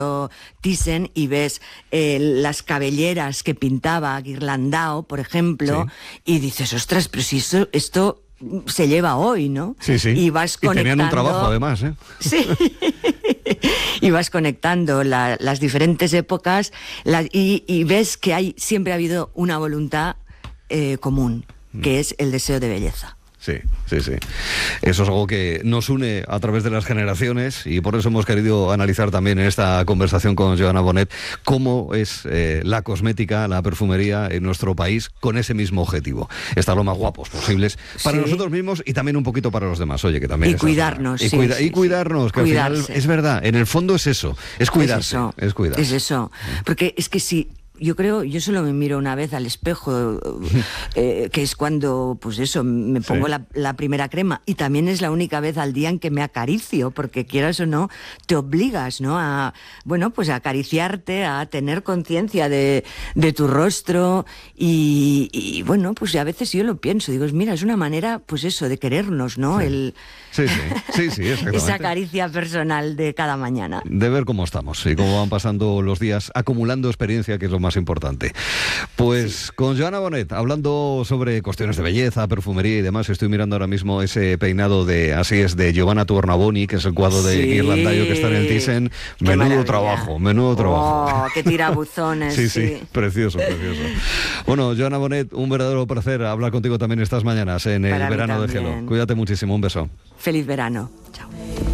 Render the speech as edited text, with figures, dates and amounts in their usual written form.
Thyssen y ves las cabelleras que pintaba Ghirlandau, por ejemplo, y dices, ostras, pero si esto se lleva hoy, ¿no? Sí, sí. Y vas conectando... Y tenían un trabajo, además, ¿eh? Sí. Y vas conectando las diferentes épocas y ves que siempre ha habido una voluntad común, que es el deseo de belleza. Sí, sí, sí. Eso es algo que nos une a través de las generaciones y por eso hemos querido analizar también en esta conversación con Joana Bonet cómo es la cosmética, la perfumería en nuestro país con ese mismo objetivo. Estar lo más guapos posibles para nosotros mismos y también un poquito para los demás. Oye, que también... Y cuidarnos. Y cuidarnos, que Cuidarse. al final es verdad, en el fondo es eso, es cuidarse. Es cuidarse. Es eso. Porque es que si... Yo creo, yo solo me miro una vez al espejo, que es cuando, pues eso, me pongo la primera crema, y también es la única vez al día en que me acaricio, porque quieras o no, te obligas, ¿no? A, bueno, pues a acariciarte, a tener conciencia de tu rostro, y bueno, pues a veces yo lo pienso, digo, mira, es una manera, pues eso, de querernos, ¿no? Sí, exactamente. Esa caricia personal de cada mañana. De ver cómo estamos y cómo van pasando los días, acumulando experiencia, que es lo más importante. Pues con Joana Bonet, hablando sobre cuestiones de belleza, perfumería y demás, estoy mirando ahora mismo ese peinado de Giovanna Tornabuoni, que es el cuadro de Ghirlandaio que está en el Thyssen. Menudo trabajo. Oh, qué tirabuzones. Sí, precioso. Bueno, Joana Bonet, un verdadero placer hablar contigo también estas mañanas en el verano de Gelo. Cuídate muchísimo, un beso. Feliz verano.